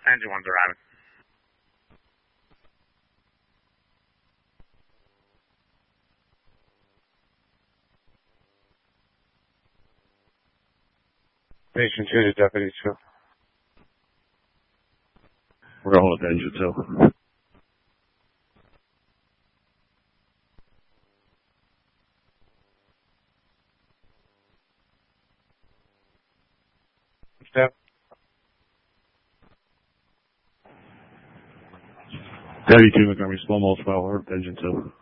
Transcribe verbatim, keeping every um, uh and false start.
Engine one's arriving. Station two to Deputy two. We're going with Engine two. Step. Deputy two, Montgomery, slow mo twelve, we're with Engine two.